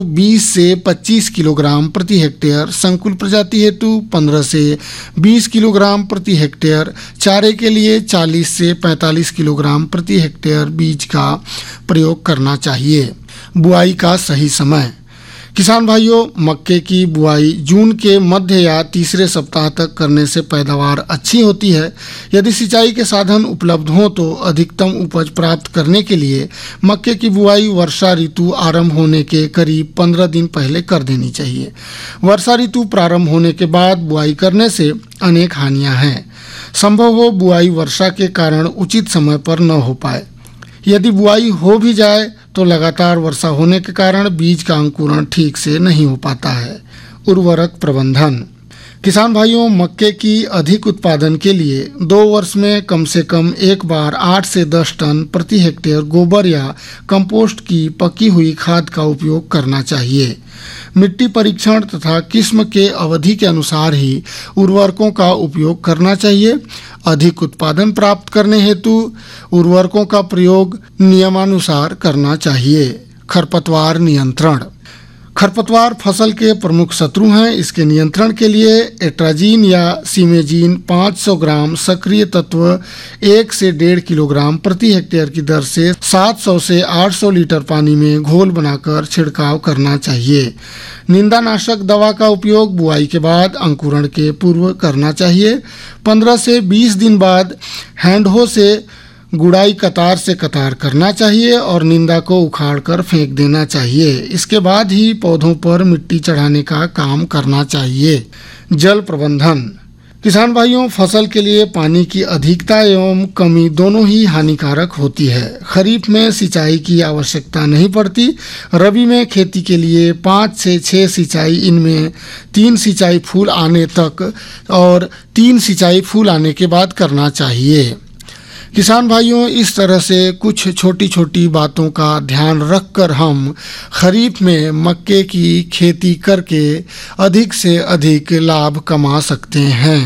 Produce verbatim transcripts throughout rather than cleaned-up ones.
बीस से पच्चीस किलोग्राम प्रति हेक्टेयर, संकुल प्रजाति हेतु पंद्रह से बीस किलोग्राम प्रति हेक्टेयर, चारे के लिए चालीस से पैंतालीस किलोग्राम प्रति हेक्टेयर बीज का प्रयोग करना चाहिए। बुआई का सही समय। किसान भाइयों, मक्के की बुआई जून के मध्य या तीसरे सप्ताह तक करने से पैदावार अच्छी होती है। यदि सिंचाई के साधन उपलब्ध हों तो अधिकतम उपज प्राप्त करने के लिए मक्के की बुआई वर्षा ऋतु आरंभ होने के करीब पंद्रह दिन पहले कर देनी चाहिए। वर्षा ऋतु प्रारंभ होने के बाद बुआई करने से अनेक हानियां हैं। संभव हो बुआई वर्षा के कारण उचित समय पर न हो पाए। यदि बुआई हो भी जाए तो लगातार वर्षा होने के कारण बीज का अंकुरण ठीक से नहीं हो पाता है। उर्वरक प्रबंधन। किसान भाइयों, मक्के की अधिक उत्पादन के लिए दो वर्ष में कम से कम एक बार आठ से दस टन प्रति हेक्टेयर गोबर या कंपोस्ट की पकी हुई खाद का उपयोग करना चाहिए। मिट्टी परीक्षण तथा किस्म के अवधि के अनुसार ही उर्वरकों का उपयोग करना चाहिए। अधिक उत्पादन प्राप्त करने हेतु उर्वरकों का प्रयोग नियमानुसार करना चाहिए। खरपतवार नियंत्रण। खरपतवार फसल के प्रमुख शत्रु हैं। इसके नियंत्रण के लिए एट्राजीन या सीमेजीन पाँच सौ ग्राम सक्रिय तत्व एक से डेढ़ किलोग्राम प्रति हेक्टेयर की दर से सात सौ से आठ सौ लीटर पानी में घोल बनाकर छिड़काव करना चाहिए। निंदानाशक दवा का उपयोग बुआई के बाद अंकुरण के पूर्व करना चाहिए। पंद्रह से बीस दिन बाद हैंडहो से गुड़ाई कतार से कतार करना चाहिए और निंदा को उखाड़ कर फेंक देना चाहिए। इसके बाद ही पौधों पर मिट्टी चढ़ाने का काम करना चाहिए। जल प्रबंधन। किसान भाइयों, फसल के लिए पानी की अधिकता एवं कमी दोनों ही हानिकारक होती है। खरीफ में सिंचाई की आवश्यकता नहीं पड़ती। रबी में खेती के लिए पाँच से छः सिंचाई, इनमें तीन सिंचाई फूल आने तक और तीन सिंचाई फूल आने के बाद करना चाहिए। किसान भाइयों, इस तरह से कुछ छोटी छोटी बातों का ध्यान रखकर हम खरीफ में मक्के की खेती करके अधिक से अधिक लाभ कमा सकते हैं।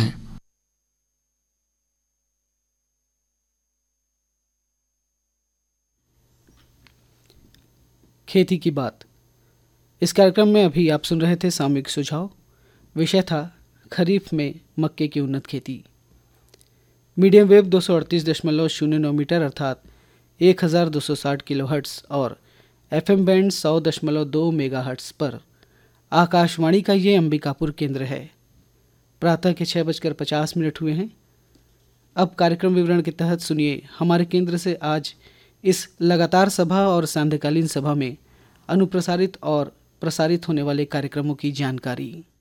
खेती की बात। इस कार्यक्रम में अभी आप सुन रहे थे सामूहिक सुझाव। विषय था खरीफ में मक्के की उन्नत खेती। मीडियम वेव दो सौ अड़तीस दशमलव शून्य नौ मीटर अर्थात एक हज़ार दो सौ साठ किलो हर्ट्स और एफएम बैंड सौ दशमलव दो मेगा हर्ट्स पर आकाशवाणी का ये अंबिकापुर केंद्र है। प्रातः के छः बजकर पचास मिनट हुए हैं। अब कार्यक्रम विवरण के तहत सुनिए हमारे केंद्र से आज इस लगातार सभा और सांध्यकालीन सभा में अनुप्रसारित और प्रसारित होने वाले कार्यक्रमों की जानकारी।